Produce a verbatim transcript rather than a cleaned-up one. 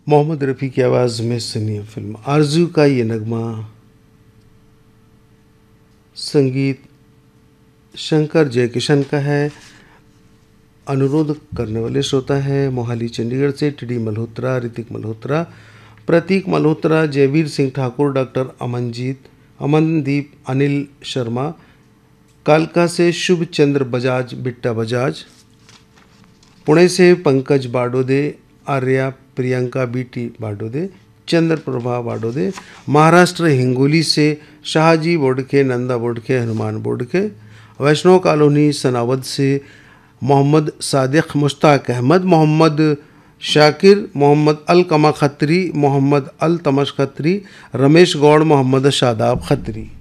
मोहम्मद रफ़ी की आवाज़ में सुनिए फिल्म आरज़ू का ये नगमा। संगीत शंकर जयकिशन का है। अनुरोध करने वाले श्रोता है मोहाली चंडीगढ़ से टीडी मल्होत्रा, ऋतिक मल्होत्रा, प्रतीक मल्होत्रा, जयवीर सिंह ठाकुर, डॉक्टर अमनजीत, अमनदीप, अनिल शर्मा, कालका से शुभ चंद्र बजाज, बिट्टा बजाज, पुणे से पंकज बाडोदे, आर्या प्रियंका, बीटी बाडोदे, चंद्र प्रभा बाडोदे, महाराष्ट्र हिंगोली से शाहजी बोडके, नंदा बोडके, हनुमान बोडके, वैष्णव कॉलोनी सनावद से मोहम्मद सादिक, मुश्ताक अहमद, मोहम्मद शाकिर, मोहम्मद अल कमा खत्री, मोहम्मद अल तमश खत्री, रमेश गौड़, मोहम्मद शादाब खत्री।